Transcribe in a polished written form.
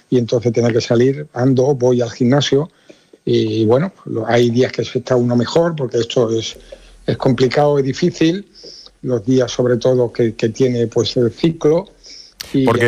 y entonces tener que salir, voy al gimnasio y bueno, hay días que está uno mejor porque esto es complicado, es difícil, los días sobre todo que tiene pues el ciclo. Porque